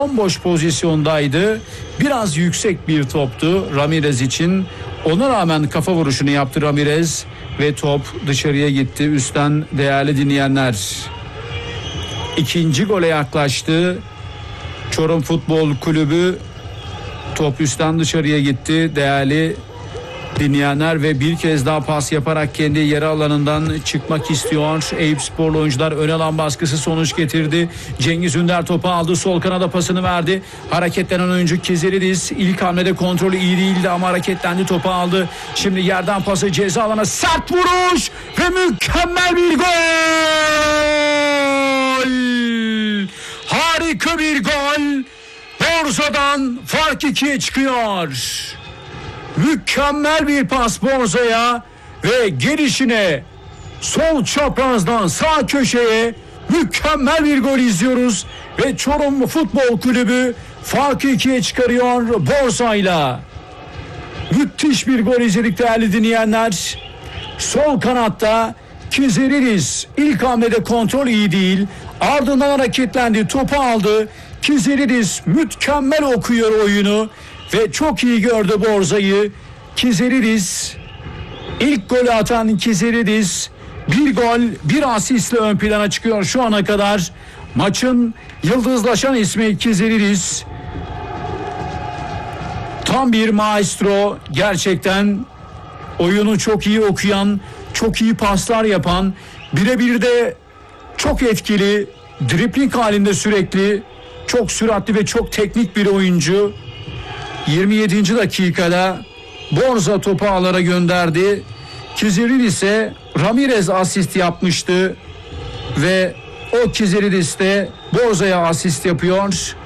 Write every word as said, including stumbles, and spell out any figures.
bomboş pozisyondaydı. Biraz yüksek bir toptu Ramirez için. Ona rağmen kafa vuruşunu yaptı Ramirez ve top dışarıya gitti. Üstten değerli dinleyenler, ikinci gole yaklaştı Çorum Futbol Kulübü. Top üstten dışarıya gitti değerli dinleyenler ve bir kez daha pas yaparak kendi yarı alanından çıkmak istiyor. Eyüpsporlu oyuncular ön alan baskısı sonuç getirdi. Cengiz Ünder topu aldı, sol kanada pasını verdi. Hareketlenen oyuncu Kiziridis ilk hamlede kontrolü iyi değildi ama hareketlendi, topu aldı. Şimdi yerden pası ceza alana, sert vuruş ve mükemmel bir gol! Harika bir gol! Borza'dan fark ikiye çıkıyor. Mükemmel bir pas Borza'ya ve gelişine sol çaprazdan sağ köşeye mükemmel bir gol izliyoruz ve Çorum Futbol Kulübü farkı ikiye çıkarıyor Borza'yla. Müthiş bir gol izledik değerli dinleyenler. Sol kanatta Kiziridis ilk hamlede kontrol iyi değil, ardından hareketlendi, topu aldı. Kiziridis mükemmel okuyor oyunu ve çok iyi gördü Borza'yı. Kiziridis, ilk golü atan Kiziridis bir gol bir asistle ön plana çıkıyor şu ana kadar. Maçın yıldızlaşan ismi Kiziridis. Tam bir maestro, gerçekten oyunu çok iyi okuyan, çok iyi paslar yapan, birebir de çok etkili, dripling halinde sürekli, çok süratli ve çok teknik bir oyuncu. yirmi yedinci dakikada Borza topu ağlara gönderdi. Kiziridis ise Ramirez asist yapmıştı ve o Kiziridis de Borza'ya asist yapıyor.